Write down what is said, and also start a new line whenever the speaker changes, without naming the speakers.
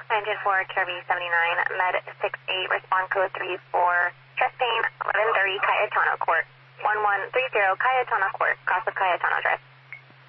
Engine 4, Kirby 79, Med 68, respond code 34, chest pain, 1130, Cayetano Court. 1130, Cayetano Court, cross of Cayetano Drive.